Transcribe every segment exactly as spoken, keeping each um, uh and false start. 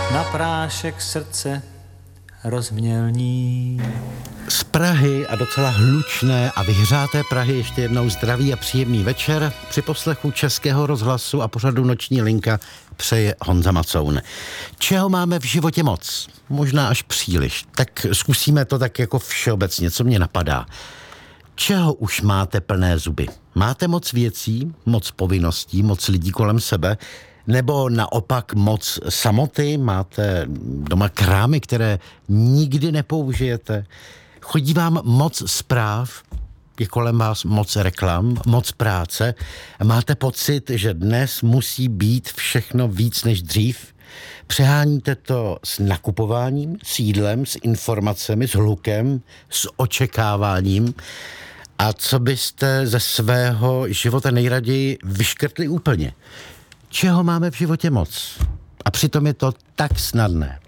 na prášek srdce rozmělní. Z Prahy a docela hlučné a vyhřáté Prahy ještě jednou zdraví a příjemný večer. Při poslechu Českého rozhlasu a pořadu Noční linka přeje Honza Macoun. Čeho máme v životě moc? Možná až příliš. Tak zkusíme to tak jako všeobecně, co mě napadá. Čeho už máte plné zuby? Máte moc věcí, moc povinností, moc lidí kolem sebe? Nebo naopak moc samoty? Máte doma krámy, které nikdy nepoužijete? Chodí vám moc zpráv? Je kolem vás moc reklam, moc práce? Máte pocit, že dnes musí být všechno víc než dřív? Přeháníte to s nakupováním, s jídlem, s informacemi, s hlukem, s očekáváním? A co byste ze svého života nejraději vyškrtli úplně? Čeho máme v životě moc? A přitom je to tak snadné.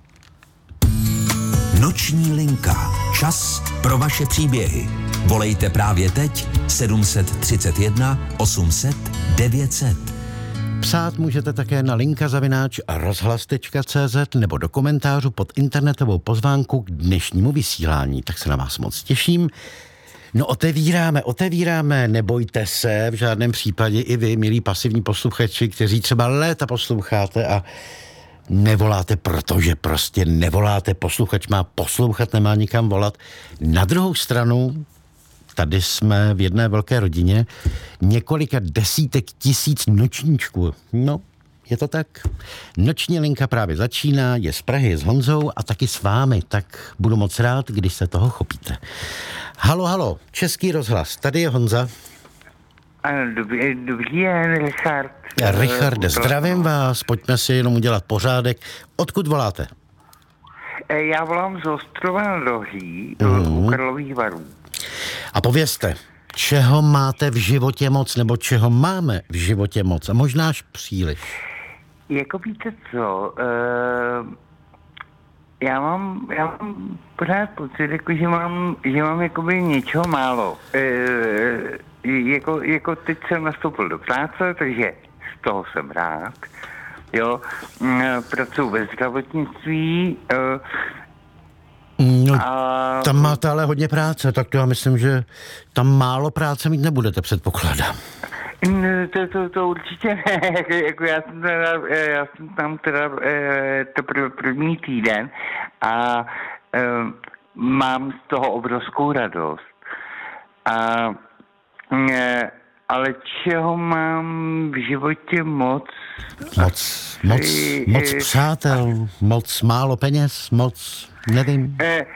Noční linka. Čas pro vaše příběhy. Volejte právě teď sedm set třicet jedna osm set devět set. Psát můžete také na linka zavináč rozhlas tečka cé zet nebo do komentářů pod internetovou pozvánku k dnešnímu vysílání. Tak se na vás moc těším. No otevíráme, otevíráme, nebojte se, v žádném případě i vy, milí pasivní posluchači, kteří třeba léta posloucháte a nevoláte, protože prostě nevoláte, posluchač má poslouchat, nemá nikam volat. Na druhou stranu, tady jsme v jedné velké rodině, několika desítek tisíc nočníčků. No, je to tak. Noční linka právě začíná, je z Prahy, je s Honzou a taky s vámi, tak budu moc rád, když se toho chopíte. Halo, halo, Český rozhlas, tady je Honza. Ano, dobrý, dobrý den, Richard. Richarde, zdravím vás, pojďme si jenom udělat pořádek. Odkud voláte? Já volám z Ostrova nad Ohří, Mm. u Karlových Varů. A povězte, čeho máte v životě moc, nebo čeho máme v životě moc, a možná až příliš? Jako víte co, uh, já mám, já mám pořád pocit, jako, že mám, že mám jakoby něčeho málo. Uh, jako, jako teď jsem nastoupil do práce, takže z toho jsem rád. Jo, uh, pracuji ve zdravotnictví, uh, No, a... tam máte ale hodně práce, tak to já myslím, že tam málo práce mít nebudete, předpokládám. No, to, to, to určitě ne, jako, jako já, jsem teda, já jsem tam teda to prv, první týden a um, mám z toho obrovskou radost. A, ne, ale čeho mám v životě moc? Moc, moc, moc přátel, moc málo peněz, moc, nevím.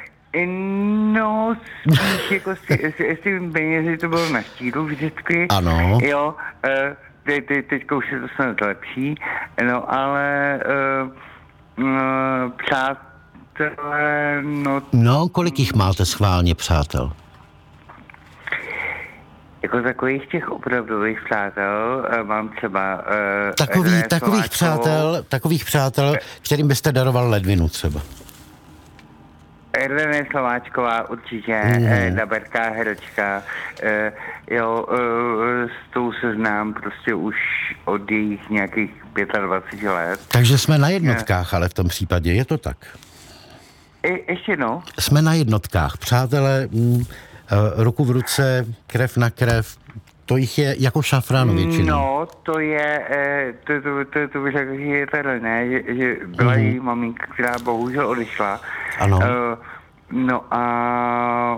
No, spíš jako s tím penězi to bylo na štíru vždycky. Ano. Jo, te, te, teďka už je to snad lepší, no ale uh, uh, přátelé, no... No, kolik jich máte schválně, přátel? Jako takových těch opravdových přátel uh, mám třeba... Uh, Takový, takových přátel, takových přátel, kterým byste daroval ledvinu třeba. René Slováčková určitě, Mm. eh, daberská herečka, eh, jo, eh, s tou se znám prostě už od jejich nějakých dvacet pět let. Takže jsme na jednotkách, ale v tom případě je to tak. Je, ještě no? Jsme na jednotkách, přátelé, mm, ruku v ruce, krev na krev, to jich je jako šafránu většinou. No, to je, eh, to, to, to, to bych řekl, že je to René, že, že byla mm. její maminka, která bohužel odešla. Ano. Uh, no a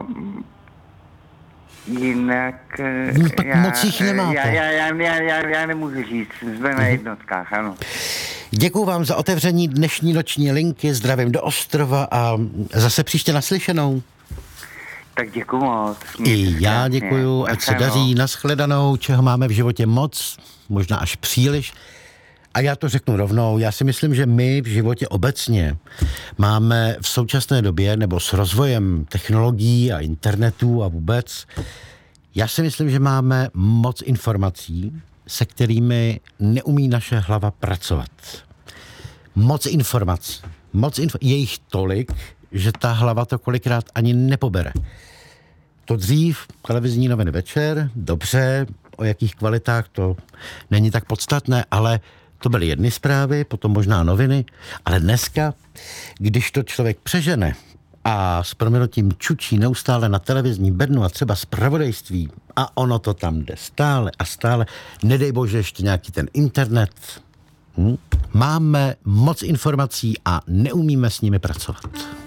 jinak... No, tak já, moc jich nemáte. Já, já, já, já, já, já nemůžu říct, jsme mm. na jednotkách, ano. Děkuju vám za otevření dnešní noční linky, zdravím do Ostrova a zase příště naslyšenou. Tak děkuju moc. I já děkuju, ať se daří, nashledanou, čeho máme v životě moc, možná až příliš. A já to řeknu rovnou, já si myslím, že my v životě obecně máme v současné době, nebo s rozvojem technologií a internetu a vůbec, já si myslím, že máme moc informací, se kterými neumí naše hlava pracovat. Moc informací. Moc inf- je jich tolik, že ta hlava to kolikrát ani nepobere. To dřív, televizní noviny večer, dobře, o jakých kvalitách to není tak podstatné, ale To byly jedny zprávy, potom možná noviny, ale dneska, když to člověk přežene a s proměnutím čučí neustále na televizní bednu a třeba zpravodajství a ono to tam jde stále a stále, nedej bože ještě nějaký ten internet. Hm? Máme moc informací a neumíme s nimi pracovat.